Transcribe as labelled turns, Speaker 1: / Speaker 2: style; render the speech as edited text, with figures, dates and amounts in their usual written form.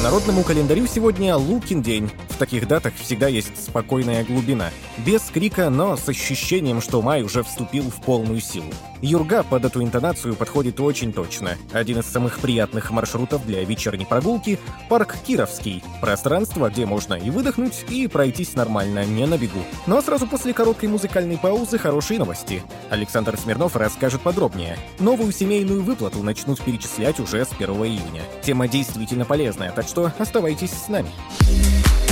Speaker 1: народному календарю сегодня Лукин день. В таких датах всегда есть спокойная глубина. Без крика, но с ощущением, что май уже вступил в полную силу. Юрга под эту интонацию подходит очень точно. Один из самых приятных маршрутов для вечерней прогулки — парк Кировский. Пространство, где можно и выдохнуть, и пройтись нормально, не на бегу. Но сразу после короткой музыкальной паузы хорошие новости. Александр Смирнов расскажет подробнее. Новую семейную выплату начнут перечислять уже с 1 июня. Тема действительно полезная, так что оставайтесь с нами.